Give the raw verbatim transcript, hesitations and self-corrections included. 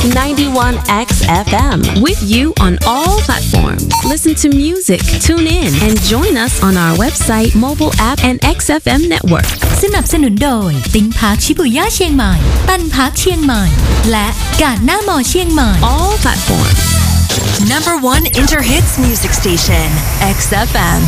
ninety-one X F M. With you on all platforms. Listen to music, tune in, and join us on our website, mobile app, and เอ็กซ์ เอฟ เอ็ม Network. สนับสนุนโดยติ้งพาร์คชิบุย่าเชียงใหม่ตันพาร์คเชียงใหม่และกาดหน้ามอเชียงใหม่ All platforms. Number one Interhits music station, X F M.